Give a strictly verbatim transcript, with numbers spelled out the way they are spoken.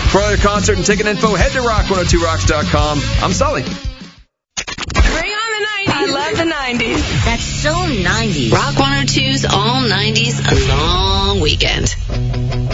For other concert and ticket info, head to rock one oh two rocks dot com. I'm Sully. Bring on the nineties. I love the nineties. That's so nineties. Rock one oh two's All nineties, a long weekend.